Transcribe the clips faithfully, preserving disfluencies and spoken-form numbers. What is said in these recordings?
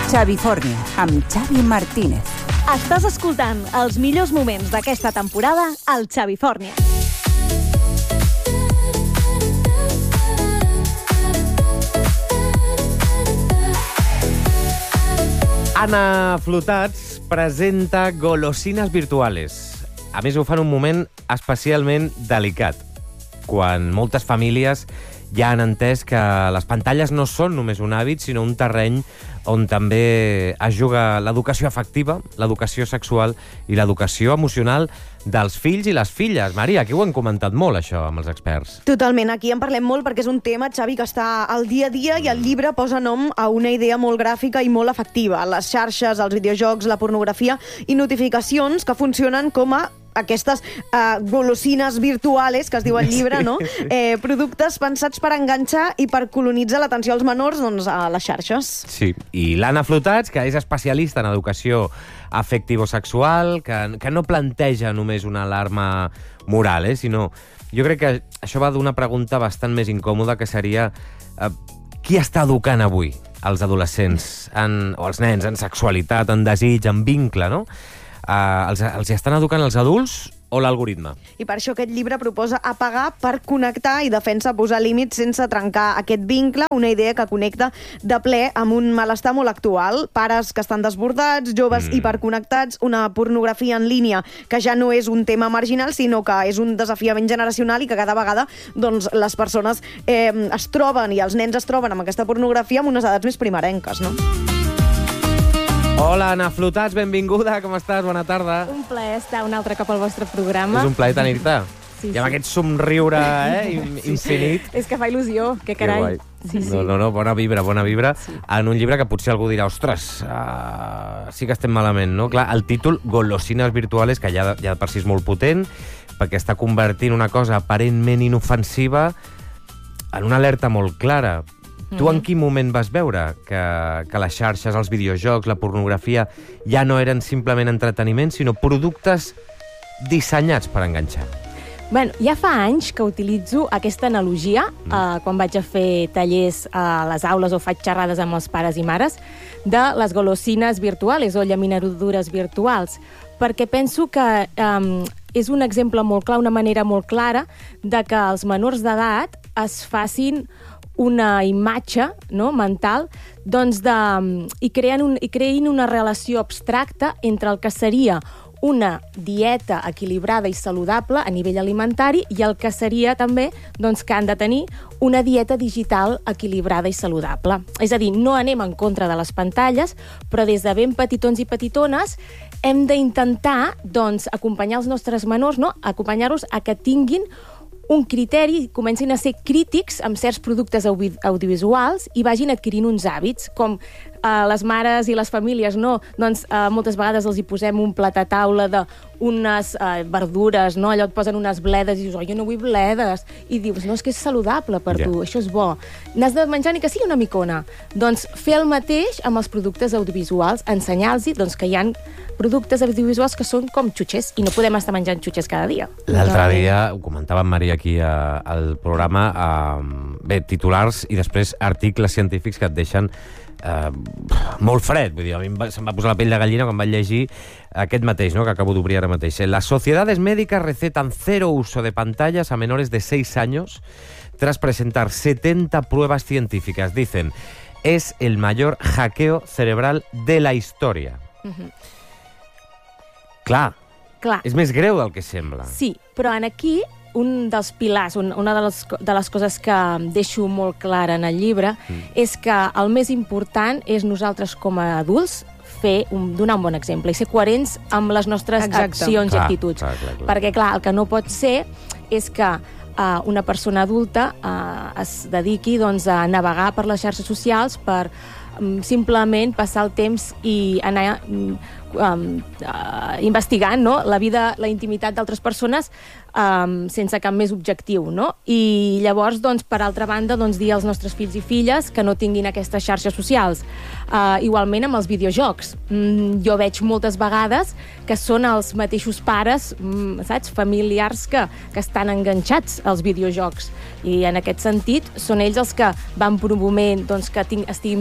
Xavifornia, amb Xavi Martínez. Estàs escoltant els millors moments d'aquesta temporada al Xavifornia. Anna Flotats presenta golosines virtuales. A més, ho fa en un moment especialment delicat, quan moltes famílies ja han entès que les pantalles no són només un hàbit, sinó un terreny on també es juga l'educació afectiva, l'educació sexual i l'educació emocional dels fills i les filles. Maria, aquí ho hem comentat molt, això, amb els experts. Totalment, aquí en parlem molt perquè és un tema, Xavi, que està al dia a dia i el llibre posa nom a una idea molt gràfica i molt efectiva. Les xarxes, els videojocs, la pornografia i notificacions que funcionen com a aquestes uh, golosines virtuales, que es diu al llibre, no? Eh, productes pensats per enganxar i per colonitzar l'atenció als menors, doncs, a les xarxes. Sí, i l'Anna Flotats, que és especialista en educació afectivo-sexual, que, que no planteja només una alarma moral, eh, sinó... Jo crec que això va d'una pregunta bastant més incòmoda, que seria eh, qui està educant avui els adolescents en, o els nens en sexualitat, en desig, en vincle, no? Uh, els, els estan educant els adults o l'algoritme? I per això aquest llibre proposa apagar per connectar i defensa posar límits sense trencar aquest vincle, una idea que connecta de ple amb un malestar molt actual. Pares que estan desbordats, joves mm. hiperconnectats, una pornografia en línia que ja no és un tema marginal, sinó que és un desafiament generacional i que cada vegada doncs, les persones eh, es troben i els nens es troben amb aquesta pornografia amb unes edats més primerenques, no? Hola, Anna Flotats, benvinguda, com estàs? Bona tarda. Un plaer estar un altre cop al vostre programa. És un plaer tenir-te. Sí, I amb sí. aquest somriure eh, infinit. És que fa il·lusió, que carai. Sí, sí. No, no, no, bona vibra, bona vibra. Sí. En un llibre que potser algú dirà, ostres, uh, sí que estem malament, no? Clar, el títol, Golosines virtuales, que ja, ja per si és molt potent, perquè està convertint una cosa aparentment inofensiva en una alerta molt clara. Tu en quin moment vas veure que, que les xarxes, els videojocs, la pornografia ja no eren simplement entreteniment, sinó productes dissenyats per enganxar? Bueno, ja fa anys que utilitzo aquesta analogia mm. eh, quan vaig a fer tallers a les aules o faig xerrades amb els pares i mares de les golosines virtuals o llaminadures virtuals, perquè penso que eh, és un exemple molt clar, una manera molt clara de que els menors d'edat es facin una imatge, no, mental, doncs de, i, creen un, i creïn una relació abstracta entre el que seria una dieta equilibrada i saludable a nivell alimentari i el que seria també doncs, que han de tenir una dieta digital equilibrada i saludable. És a dir, no anem en contra de les pantalles, però des de ben petitons i petitones hem d'intentar doncs, acompanyar els nostres menors, no? Acompanyar-los a que tinguin un criteri, comencin a ser crítics amb certs productes audi audiovisuals i vagin adquirint uns hàbits, com eh, les mares i les famílies, no? Doncs eh, moltes vegades els hi posem un plat a taula d'unes eh, verdures, no? Allò et posen unes bledes i dius, oh, jo no vull bledes. I dius, no, és que és saludable per yeah. tu, això és bo. N'has de menjar ni que sigui una micona. Doncs fer el mateix amb els productes audiovisuals, ensenyar-los doncs, que hi ha productes audiovisuals que són com xutxes i no podem estar menjant xutxes cada dia. L'altre dia, ho comentava en Maria aquí a, al programa, eh, bé, titulars i després articles científics que et deixen eh, molt fred. Vull dir, a mi se'm va posar la pell de gallina quan vaig llegir aquest mateix, no?, que acabo d'obrir ara mateix. Las sociedades médicas recetan cero uso de pantallas a menores de seis años tras presentar setenta pruebas científicas. Dicen, es el mayor hackeo cerebral de la historia. Uh-huh. Clar, Clar, és més greu del que sembla. Sí, però en aquí un dels pilars, un, una de les, de les coses que deixo molt clara en el llibre mm. és que el més important és nosaltres com a adults fer un, donar un bon exemple i ser coherents amb les nostres Exacte. accions clar, i actituds. Clar, clar, clar. Perquè, clar, el que no pot ser és que uh, una persona adulta uh, es dediqui doncs, a navegar per les xarxes socials per um, simplement passar el temps i anar um, uh, investigant, no?, la vida, la intimitat d'altres persones um, sense cap més objectiu, no? I llavors, doncs, per altra banda, doncs, dir als nostres fills i filles que no tinguin aquestes xarxes socials. Uh, igualment amb els videojocs. Mm, jo veig moltes vegades que són els mateixos pares, mm, saps, familiars que, que estan enganxats als videojocs. I en aquest sentit són ells els que van promovent doncs, que ting, estiguin més hores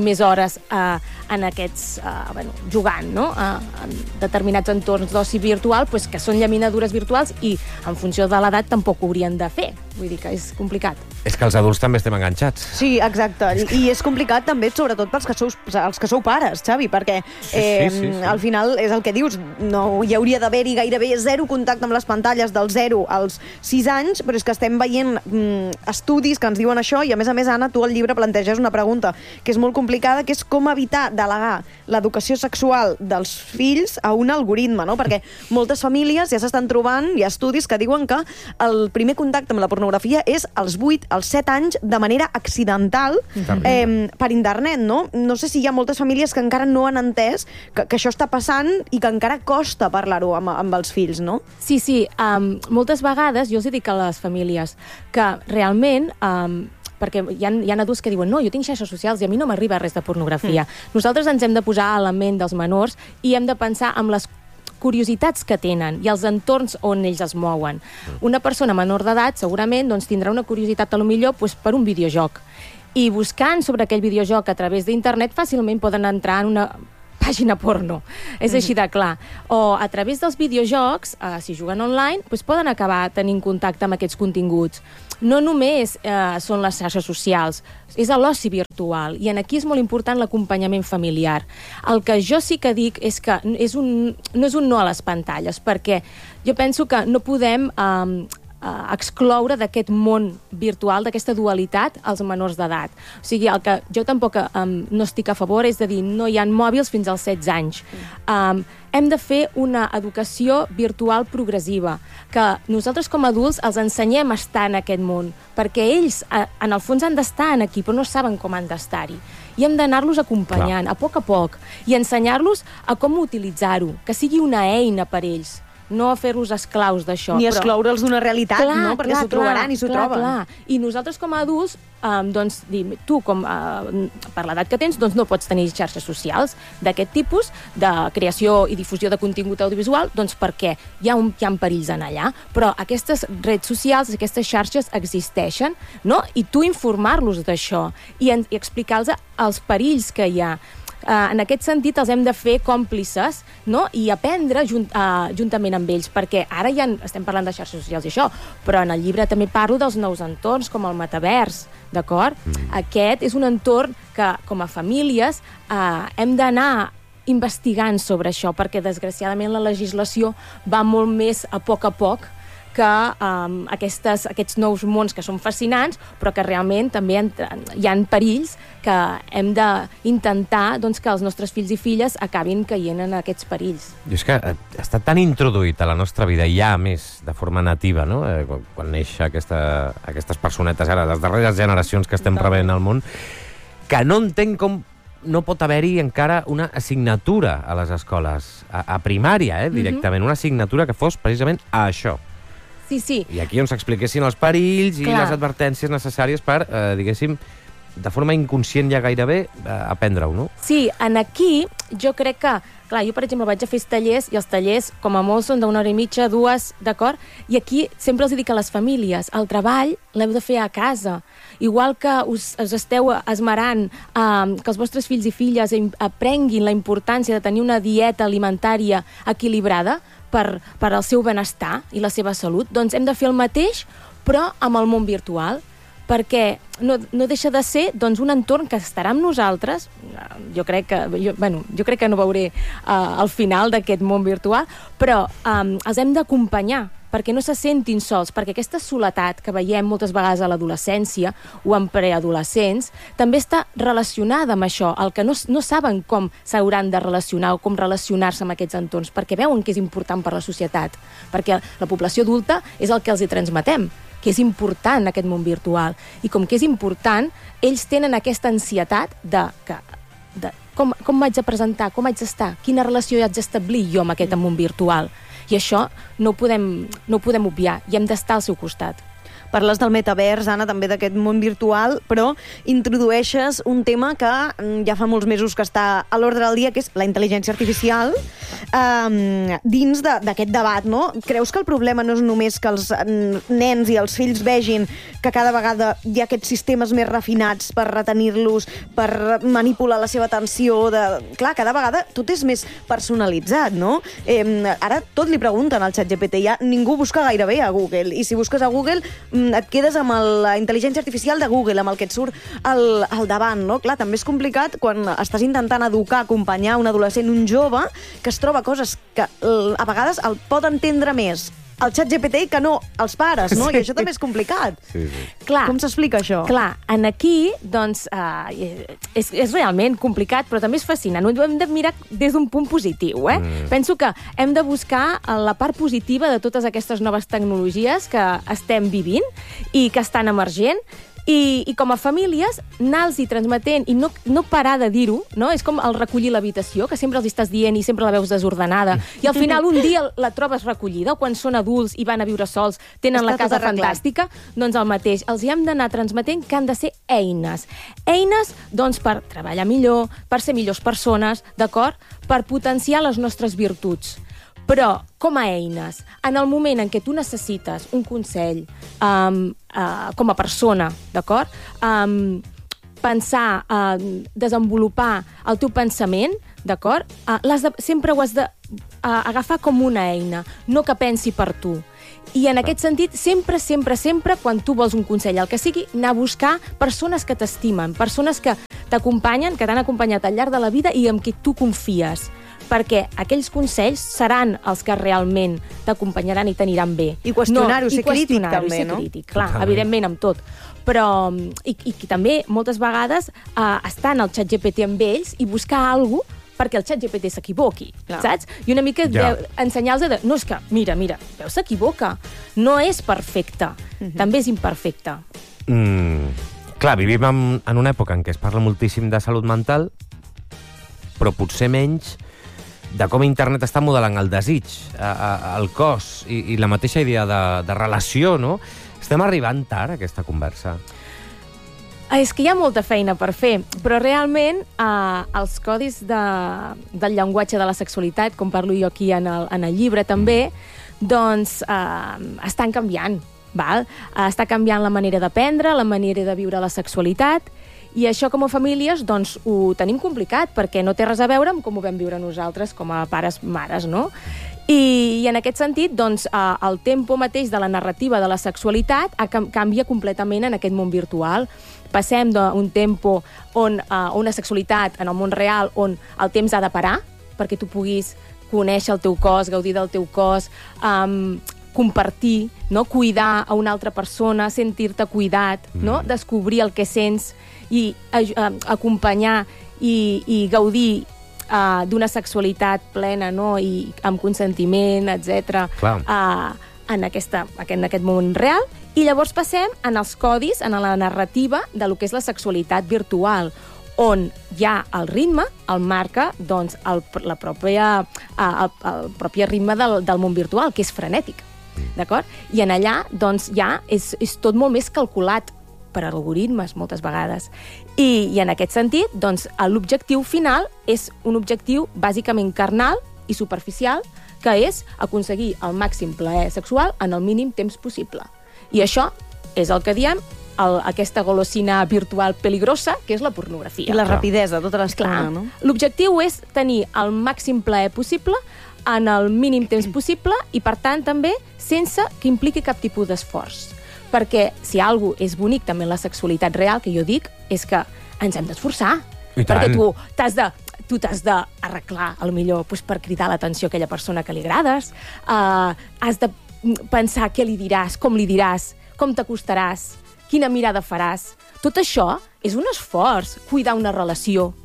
hores eh, en aquests, eh, bueno, jugant, no? Eh, en determinats entorns d'oci virtual, pues, que són llaminadures virtuals i en funció de l'edat tampoc ho haurien de fer. Vull dir que és complicat. És que els adults també estem enganxats. Sí, exacte. I, i és complicat també, sobretot pels que sou, els que sou pares, Xavi, perquè eh, sí, sí, sí. al final és el que dius, no hi hauria d'haver-hi gairebé zero contacte amb les pantalles del zero als sis anys, però és que estem veient mm, estudis que ens diuen això i, a més a més, Anna, tu al llibre planteges una pregunta que és molt complicada, que és com evitar delegar l'educació sexual dels fills a un algoritme, no? Perquè moltes famílies ja s'estan trobant, hi ha estudis que diuen que el primer contacte amb la pornografia és als vuit, als set anys, de manera accidental, eh, per internet, no? No sé si hi ha moltes famílies que encara no han entès que, que això està passant i que encara costa parlar-ho amb, amb els fills, no? Sí, sí. Um, moltes vegades jo els dic a les famílies que realment... Um, perquè hi ha, hi ha adults que diuen no, jo tinc xarxes socials i a mi no m'arriba res de pornografia. Mm. Nosaltres ens hem de posar a la ment dels menors i hem de pensar en les curiositats que tenen i els entorns on ells es mouen. Una persona menor d'edat segurament doncs, tindrà una curiositat a lo millor doncs, per un videojoc. I buscant sobre aquell videojoc a través d'internet fàcilment poden entrar en una pàgina porno. És així de clar. O a través dels videojocs, eh, si juguen online, doncs poden acabar tenint contacte amb aquests continguts. No només eh, són les xarxes socials, és l'oci virtual, i en aquí és molt important l'acompanyament familiar. El que jo sí que dic és que és un, no és un no a les pantalles, perquè jo penso que no podem eh, Uh, excloure d'aquest món virtual, d'aquesta dualitat, als menors d'edat. O sigui, el que jo tampoc um, no estic a favor és de dir no hi ha mòbils fins als setze anys. Um, hem de fer una educació virtual progressiva, que nosaltres com a adults els ensenyem a estar en aquest món, perquè ells, uh, en el fons, han d'estar aquí, però no saben com han d'estar-hi. I hem d'anar-los acompanyant, Clar. a poc a poc, i ensenyar-los a com utilitzar-ho, que sigui una eina per ells, no a fer-los esclaus d'això. Ni excloure'ls d'una realitat, clar, no? Perquè s'ho trobaran i s'ho troben. Clar. I nosaltres com a adults, um, doncs, dim, tu, com, uh, per l'edat que tens, doncs no pots tenir xarxes socials d'aquest tipus, de creació i difusió de contingut audiovisual, doncs perquè hi ha, un, hi ha perills en allà. Però aquestes redes socials, aquestes xarxes existeixen, no? I tu informar-los d'això i, en, i explicar-los els perills que hi ha. Uh, en aquest sentit els hem de fer còmplices, no? I aprendre junt, uh, juntament amb ells, perquè ara ja estem parlant de xarxes socials i això, però en el llibre també parlo dels nous entorns, com el metavers, d'acord? Mm. Aquest és un entorn que, com a famílies, uh, hem d'anar investigant sobre això, perquè desgraciadament la legislació va molt més a poc a poc que um, aquestes, aquests nous mons que són fascinants, però que realment també hi ha perills que hem d'intentar doncs, que els nostres fills i filles acabin caient en aquests perills. I és que està tan introduït a la nostra vida, ja més de forma nativa, no? Eh, quan, quan neix aquesta, aquestes personetes, ara, les darreres generacions que estem rebent al món, que no entenc com no pot haver-hi encara una assignatura a les escoles, a, a primària, eh, directament, mm-hmm. una assignatura que fos precisament a això. Sí, sí. I aquí on s'expliquessin els perills Clar. i les advertències necessàries per, eh, diguéssim, de forma inconscient ja gairebé, eh, aprendre-ho, no? Sí, en aquí jo crec que... Clar, jo, per exemple, vaig a fer tallers i els tallers, com a molt, són d'una hora i mitja, dues, d'acord? I aquí sempre els dic a les famílies, el treball l'heu de fer a casa. Igual que us, us esteu esmerant eh, que els vostres fills i filles aprenguin la importància de tenir una dieta alimentària equilibrada per, per al seu benestar i la seva salut, doncs hem de fer el mateix, però amb el món virtual, perquè no, no deixa de ser doncs, un entorn que estarà amb nosaltres. Jo crec que, jo, bueno, jo crec que no veuré uh, el final d'aquest món virtual, però um, els hem d'acompanyar perquè no se sentin sols, perquè aquesta soledat que veiem moltes vegades a l'adolescència o en preadolescents també està relacionada amb això, el que no, no saben com s'hauran de relacionar o com relacionar-se amb aquests entorns, perquè veuen que és important per la societat, perquè la població adulta és el que els hi transmetem, que és important aquest món virtual. I com que és important, ells tenen aquesta ansietat de, que, de com, com m'haig de presentar, com haig d'estar, quina relació haig d'establir jo amb aquest món virtual. I això no ho podem, no ho podem obviar i hem d'estar al seu costat. Parles del metavers, Anna, també d'aquest món virtual, però introdueixes un tema que ja fa molts mesos que està a l'ordre del dia, que és la intel·ligència artificial, eh, dins d'aquest debat, no? Creus que el problema no és només que els nens i els fills vegin que cada vegada hi ha aquests sistemes més refinats per retenir-los, per manipular la seva atenció? De... Clar, cada vegada tot és més personalitzat, no? Eh, ara tot li pregunten al ChatGPT, ja ningú busca gairebé a Google, i si busques a Google et quedes amb la intel·ligència artificial de Google, amb el que et surt al, al davant, no? Clar, també és complicat quan estàs intentant educar, acompanyar un adolescent, un jove, que es troba coses que a vegades el pot entendre més el ChatGPT que no els pares, no? Sí. I això també és complicat. Sí, sí. Clar, com s'explica això? Clar, en aquí, doncs, uh, és, és realment complicat, però també és fascinant. Ho hem de mirar des d'un punt positiu, eh? Mm. Penso que hem de buscar la part positiva de totes aquestes noves tecnologies que estem vivint i que estan emergent, I, i com a famílies, anar-los transmetent i no, no parar de dir-ho, no? És com el recollir l'habitació, que sempre els estàs dient i sempre la veus desordenada, i al final un dia la trobes recollida, o quan són adults i van a viure sols, tenen Està la casa fantàstica, doncs el mateix. Els hi hem d'anar transmetent que han de ser eines. Eines, doncs, per treballar millor, per ser millors persones, d'acord? Per potenciar les nostres virtuts. Però, com a eines, en el moment en què tu necessites un consell um, uh, com a persona, d'acord? Um, pensar, uh, desenvolupar el teu pensament, d'acord? Uh, de, sempre ho has d'agafar uh, com una eina, no que pensi per tu. I en aquest sentit, sempre, sempre, sempre, quan tu vols un consell, el que sigui, anar a buscar persones que t'estimen, persones que t'acompanyen, que t'han acompanyat al llarg de la vida i amb qui tu confies, perquè aquells consells seran els que realment t'acompanyaran i t'aniran bé. I qüestionar-ho, no, ser crític també, ser no? Crític, clar, Totalment. Evidentment amb tot. Però, i, i també, moltes vegades, eh, estar en el ChatGPT amb ells i buscar alguna cosa perquè el ChatGPT s'equivoqui, saps? I una mica ja. ensenyar-los de... No, és que, mira, mira, veus, s'equivoca. No és perfecte, uh-huh. també és imperfecte. Mm, clar, vivim en, en una època en què es parla moltíssim de salut mental, però potser menys de com internet està modelant el desig, a, a, el cos i, i la mateixa idea de, de relació, no? Estem arribant tard a aquesta conversa. És que hi ha molta feina per fer, però realment eh, els codis de, del llenguatge de la sexualitat, com parlo jo aquí en el, en el llibre també, doncs eh, estan canviant, val? Eh, està canviant la manera d'aprendre, la manera de viure la sexualitat, i això com a famílies doncs, ho tenim complicat, perquè no té res a veure amb com ho vam viure nosaltres com a pares, mares, no? I, i en aquest sentit, doncs, eh, el tempo mateix de la narrativa de la sexualitat ha, canvia completament en aquest món virtual. Passem d'un tempo on uh, una sexualitat en el món real on el temps ha de parar perquè tu puguis conèixer el teu cos, gaudir del teu cos, um, compartir, no? Cuidar a una altra persona, sentir-te cuidat, mm. no? Descobrir el que sents i uh, acompanyar i, i gaudir uh, d'una sexualitat plena, no? I amb consentiment, etcètera. Uh, en, aquesta, en aquest món real. I llavors passem en els codis, en la narrativa de lo que és la sexualitat virtual, on hi ha el ritme, el marca doncs, el, la pròpia, el, el propi ritme del, del món virtual, que és frenètic. D'acord? I en allà doncs, ja és, és tot molt més calculat per algoritmes, moltes vegades. I, i en aquest sentit, doncs, l'objectiu final és un objectiu bàsicament carnal i superficial, que és aconseguir el màxim plaer sexual en el mínim temps possible. I això és el que diem el, aquesta golosina virtual peligrosa, que és la pornografia. I la rapidesa, tota l'estona, no? L'objectiu és tenir el màxim plaer possible en el mínim temps possible i, per tant, també sense que impliqui cap tipus d'esforç. Perquè si alguna cosa és bonic també en la sexualitat real, que jo dic, és que ens hem d'esforçar. Perquè tu t'has de... tu t'has d'arreglar, potser doncs, per cridar l'atenció a aquella persona que li agrades, uh, has de pensar què li diràs, com li diràs, com t'acostaràs, quina mirada faràs. Tot això és un esforç, cuidar una relació.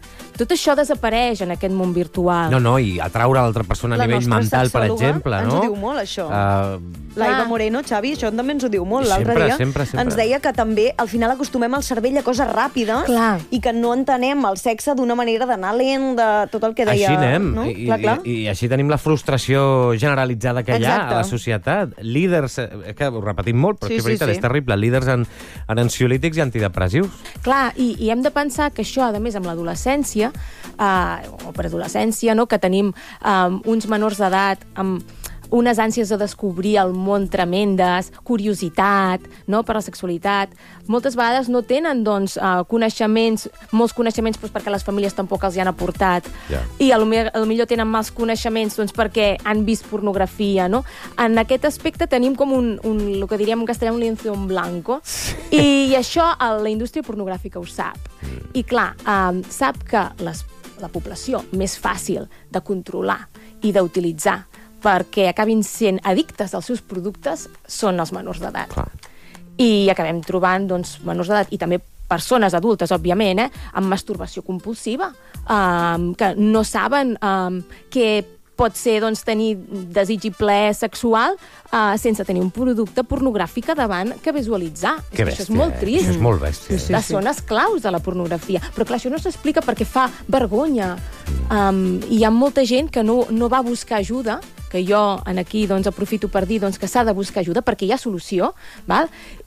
tot això desapareix en aquest món virtual. No, no, i atraure l'altra persona a La nivell nostra mental, per sexòloga exemple, ens no? ho diu molt, això. Uh, La Eva Ah. Moreno, Xavi, això també ens ho diu molt. L'altre Sempre, dia sempre, sempre. ens deia que també al final acostumem el cervell a coses ràpides Clar. i que no entenem el sexe d'una manera d'anar lent, de tot el que deia... Així anem, no? I, clar, clar. I, i així tenim la frustració generalitzada que hi ha Exacte. a la societat. Líders, eh, que ho repetim molt, però Sí, és que és veritat, sí, sí. és terrible, líders en, en ansiolítics i antidepressius. Clar, i, i hem de pensar que això, a més, amb l'adolescència, eh, o preadolescència, no?, que tenim eh, uns menors d'edat amb unes ànsies de descobrir el món tremendes, curiositat, no?, per la sexualitat. Moltes vegades no tenen, doncs, eh, coneixements, molts coneixements doncs, perquè les famílies tampoc els hi han aportat. Ja. I a lo, me- a lo millor tenen mals coneixements doncs, perquè han vist pornografia, no? En aquest aspecte tenim com un, un el que diríem en castellà, un lienzo en blanco. Sí. I, I això el, la indústria pornogràfica ho sap. Mm. I clar, um, sap que les, la població més fàcil de controlar i d'utilitzar perquè acabin sent addictes als seus productes són els menors d'edat. Clar. I acabem trobant doncs, menors d'edat i també persones adultes, òbviament, eh, amb masturbació compulsiva, um, que no saben um, què pot ser doncs, tenir desig i plaer sexual uh, sense tenir un producte pornogràfic a davant que visualitzar. Que Això és bèstia, molt eh? trist. Això és molt bèstia. Sí, sí, sí. Són esclaus de la pornografia. Però clar, això no s'explica perquè fa vergonya. Um, I hi ha molta gent que no, no va buscar ajuda, que jo en aquí doncs, aprofito per dir doncs, que s'ha de buscar ajuda perquè hi ha solució, val?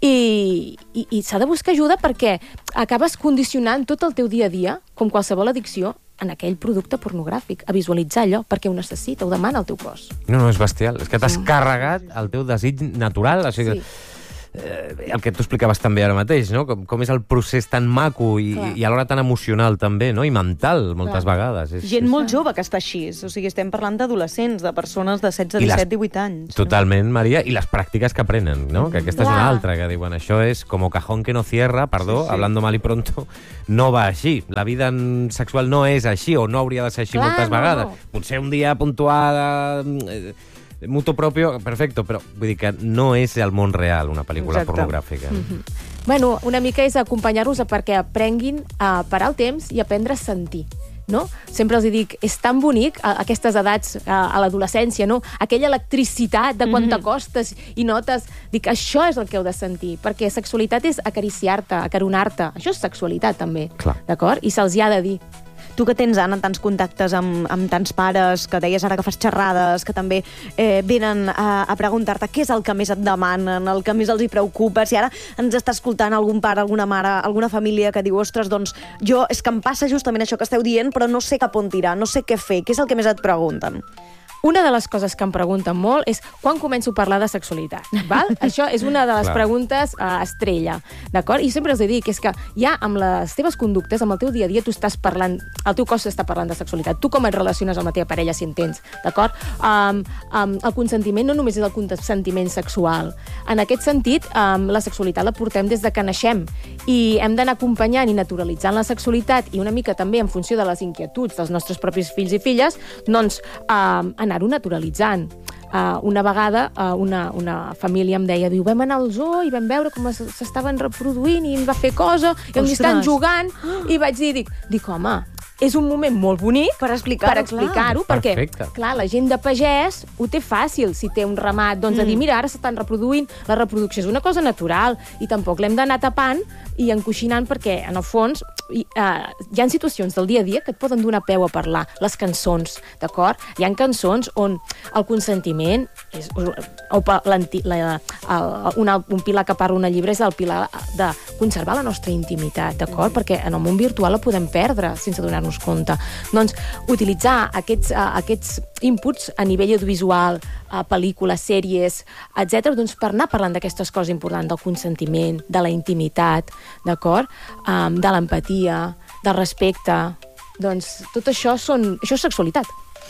I, i, i s'ha de buscar ajuda perquè acabes condicionant tot el teu dia a dia, com qualsevol addicció, en aquell producte pornogràfic, a visualitzar allò, perquè ho necessita, ho demana el teu cos. No, no, és bestial. És que t'has carregat el teu desig natural. O sigui, Sí. eh, el que tu explicaves també ara mateix, no? Com, com és el procés tan maco i, Clar. i alhora tan emocional també, no? I mental, moltes Clar. vegades. És, Gent és... molt jove que està així. O sigui, estem parlant d'adolescents, de persones de setze, I les- disset, divuit anys. Totalment, Maria, i les pràctiques que aprenen, no? Que aquesta és Clar. una altra, que diuen, això és com cajón que no cierra, perdó, Sí, sí. hablando mal y pronto, no va així. La vida en sexual no és així, o no hauria de ser així Clar, moltes no, vegades. no. Potser un dia puntual, eh, mutuo propio, perfecto, però vull dir que no és el món real, una pel·lícula Exacte. pornogràfica. Bueno, una mica és acompanyar-los a perquè aprenguin a parar el temps i aprendre a sentir. No? Sempre els dic, és tan bonic a aquestes edats, a, a l'adolescència, no? Aquella electricitat de quan t'acostes i notes... Dic, això és el que heu de sentir, perquè sexualitat és acariciar-te, acaronar-te. Això és sexualitat, també. Clar. D'acord? I se'ls hi ha de dir. Tu que tens, Anna, tants contactes amb, amb tants pares, que deies ara que fas xerrades, que també eh, venen a, a preguntar-te què és el que més et demanen, el que més els hi preocupa. Si ara ens està escoltant algun pare, alguna mare, alguna família que diu, ostres, doncs jo, és que em passa justament això que esteu dient, però no sé cap on tirar, no sé què fer. Què és el que més et pregunten? Una de les coses que em pregunten molt és quan començo a parlar de sexualitat, val? Això és una de les Clar. preguntes uh, estrella, d'acord? I sempre els dic, és que ja amb les teves conductes, amb el teu dia a dia, tu estàs parlant, el teu cos està parlant de sexualitat, tu com et relaciones amb la teva parella, si entens, d'acord? Um, um, el consentiment no només és el consentiment sexual. En aquest sentit, um, la sexualitat la portem des de que naixem i hem d'anar acompanyant i naturalitzant la sexualitat i una mica també en funció de les inquietuds dels nostres propis fills i filles, doncs um, anar-ho naturalitzant. Uh, una vegada uh, una, una família em deia, diu, vam anar al zoo i vam veure com es- s'estaven reproduint i em va fer cosa, i em Ostres. estan jugant, i vaig dir, dic, dic, home, és un moment molt bonic Per explicar-ho, per explicar-ho, clar. perquè, Perfecte. clar, la gent de pagès ho té fàcil, si té un ramat, doncs, Mm. a dir, mira, ara s'estan reproduint, la reproducció és una cosa natural, i tampoc l'hem d'anar tapant i encoixinant, perquè, en el fons, hi, uh, hi ha situacions del dia a dia que et poden donar peu a parlar. Les cançons, d'acord? Hi ha cançons on el consentiment és, o pa- l'anti- la, el, una, un pilar que parla una llibre és el pilar de conservar la nostra intimitat, d'acord? Perquè en el món virtual la podem perdre sense donar-nos compte. Doncs utilitzar aquests, uh, aquests inputs a nivell audiovisual, uh, pel·lícules, sèries, etcètera, doncs per anar parlant d'aquestes coses importants, del consentiment, de la intimitat, d'acord? Um, de l'empatia, del respecte. Doncs tot això, són, això és sexualitat.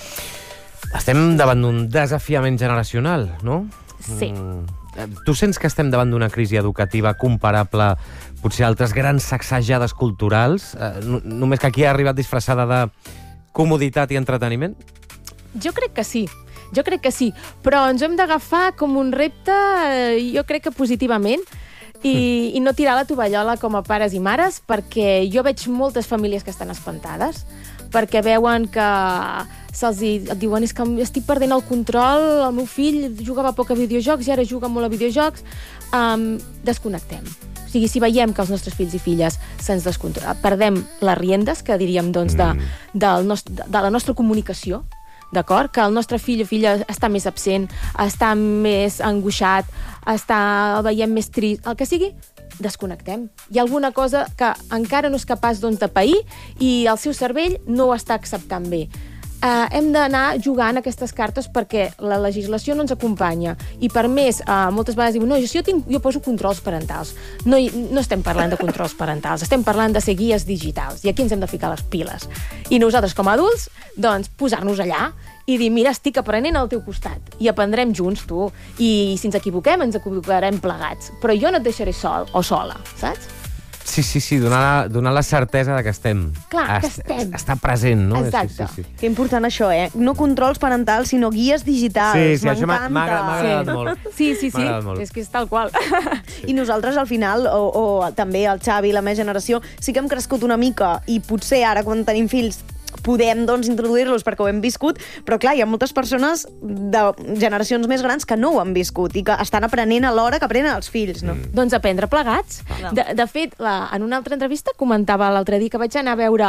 Estem davant d'un desafiament generacional, no? Sí. Mm. Eh, Tu sents que estem davant d'una crisi educativa comparable potser a altres grans sacsejades culturals? Eh, no- només que aquí ha arribat disfressada de comoditat i entreteniment? Jo crec que sí. Jo crec que sí. Però ens hem d'agafar com un repte, eh, jo crec que positivament, I, i no tirar la tovallola com a pares i mares, perquè jo veig moltes famílies que estan espantades, perquè veuen que se'ls diuen és que estic perdent el control, el meu fill jugava poc a videojocs i ara juga molt a videojocs. Um, desconnectem. O sigui, si veiem que els nostres fills i filles se'ns descontrolen, perdem les riendes, que diríem, doncs, de, del nostre, de la nostra comunicació, d'acord? Que el nostre fill o filla està més absent, està més angoixat, està veient més trist, el que sigui, desconnectem. Hi ha alguna cosa que encara no és capaç, doncs, de pair i el seu cervell no ho està acceptant bé. Uh, hem d'anar jugant aquestes cartes perquè la legislació no ens acompanya i per més, uh, moltes vegades diuen no, jo, si jo, tinc, jo poso controls parentals. No, no estem parlant de controls parentals, estem parlant de ser guies digitals i aquí ens hem de ficar les piles. I nosaltres com a adults, doncs, posar-nos allà i dir, mira, estic aprenent al teu costat i aprendrem junts, tu, i si ens equivoquem, ens equivocarem plegats, però jo no et deixaré sol o sola, saps? Sí, sí, sí, donar, donar la certesa de que estem. Clar, que estem. Està present, no? Exacte. Sí, sí, sí. Que important això, eh? No controls parentals, sinó guies digitals. Sí, sí, això m'ha M'encanta. agradat molt. Sí, sí, sí, molt. és que és tal qual. I nosaltres, al final, o, o també el Xavi, la meva generació, sí que hem crescut una mica i potser ara, quan tenim fills, podem, doncs, introduir-los perquè ho hem viscut, però, clar, hi ha moltes persones de generacions més grans que no ho han viscut i que estan aprenent alhora que aprenen els fills, no? Mm. Doncs aprendre plegats. De, de fet, la, en una altra entrevista comentava l'altre dia que vaig anar a veure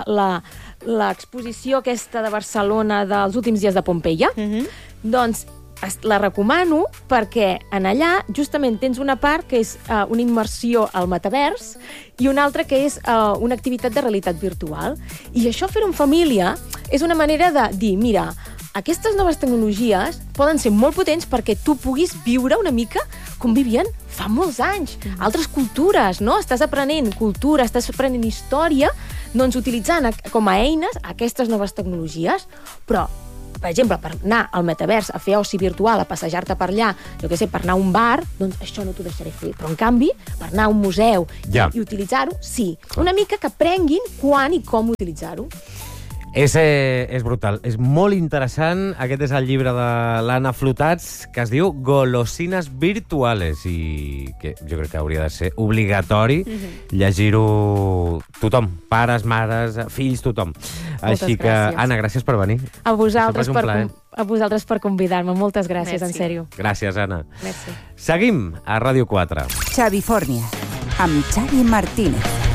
l'exposició aquesta de Barcelona dels últims dies de Pompeia. Mm-hmm. Doncs la recomano perquè en allà justament tens una part que és uh, una immersió al metavers i una altra que és uh, una activitat de realitat virtual. I això, fer-ho en família, és una manera de dir, mira, aquestes noves tecnologies poden ser molt potents perquè tu puguis viure una mica com vivien fa molts anys. Mm. Altres cultures, no? Estàs aprenent cultura, estàs aprenent història, doncs utilitzant com a eines aquestes noves tecnologies, però per exemple, per anar al metavers a fer oci virtual, a passejar-te per allà, jo què sé, per anar a un bar, doncs això no t'ho deixaré fer. Però, en canvi, per anar a un museu ja. i, i utilitzar-ho, sí. Una mica que aprenguin quan i com utilitzar-ho. És, eh, és brutal. És molt interessant. Aquest és el llibre de l'Anna Flotats, que es diu Golosines virtuales, i que jo crec que hauria de ser obligatori mm-hmm. llegir-ho tothom. Pares, mares, fills, tothom. Moltes Així que, gràcies. Anna, gràcies per venir. A vosaltres, per, plaer. a vosaltres per convidar-me. Moltes gràcies, Merci. en sèrio. Gràcies, Anna. Merci. Seguim a Ràdio quatre. Xavi Fórnia, amb Xavi Martínez.